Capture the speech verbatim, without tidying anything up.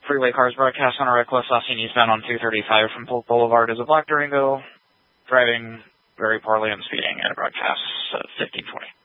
Freeway cars broadcast on a reckless, last seen eastbound on two thirty-five from Polk Boulevard is a black Durango, driving very poorly and speeding at a broadcast uh, fifteen twenty.